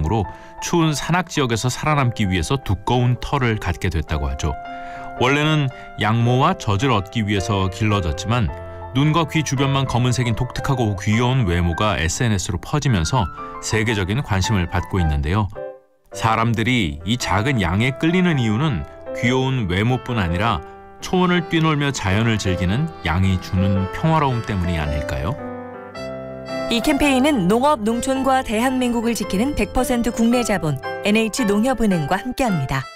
영향으로 추운 산악 지역에서 살아남기 위해서 두꺼운 털을 갖게 됐다고 하죠. 원래는 양모와 젖을 얻기 위해서 길러졌지만 눈과 귀 주변만 검은색인 독특하고 귀여운 외모가 SNS로 퍼지면서 세계적인 관심을 받고 있는데요. 사람들이 이 작은 양에 끌리는 이유는 귀여운 외모뿐 아니라 초원을 뛰놀며 자연을 즐기는 양이 주는 평화로움 때문이 아닐까요? 이 캠페인은 농업, 농촌과 대한민국을 지키는 100% 국내 자본 NH농협은행과 함께합니다.